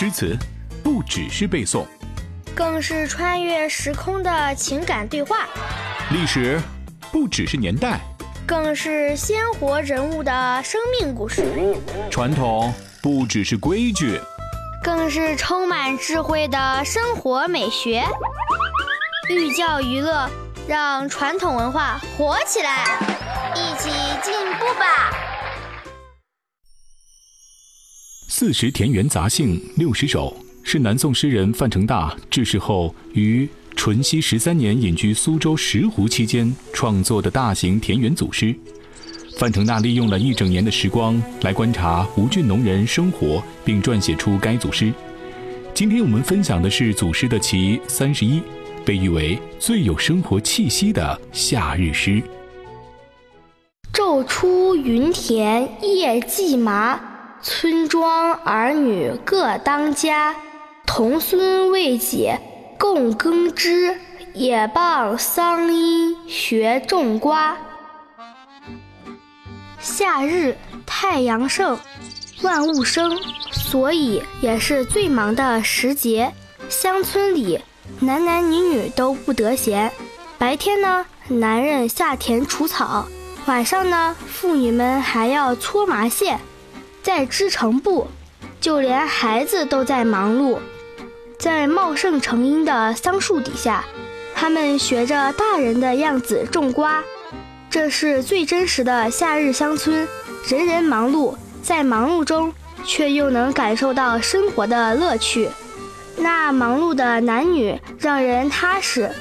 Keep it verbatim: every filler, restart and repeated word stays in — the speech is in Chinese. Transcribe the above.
诗词不只是背诵， 更是穿越时空的情感对话； 历史不只是年代， 更是鲜活人物的生命故事； 传统不只是规矩， 更是充满智慧的生活美学。寓教于乐，让传统文化活起来，一起进步吧！ 四时田园杂兴六十首是南宋诗人范成大致仕后于淳熙十三年隐居苏州石湖期间创作的大型田园组诗。范成大利用了一整年的时光来观察吴郡农人生活，并撰写出该组诗。今天我们分享的是组诗的其三十一，被誉为最有生活气息的夏日诗。 昼出耘田夜绩麻，村庄儿女各当家。童孙未解共耕织，也傍桑阴学种瓜。夏日太阳盛，万物生，所以也是最忙的时节。乡村里男男女女都不得闲，白天呢，男人下田除草，晚上呢，妇女们还要搓麻线，在织成布，就连孩子都在忙碌。在茂盛成荫的桑树底下，他们学着大人的样子种瓜。这是最真实的夏日乡村，人人忙碌，在忙碌中却又能感受到生活的乐趣。那忙碌的男女让人踏实，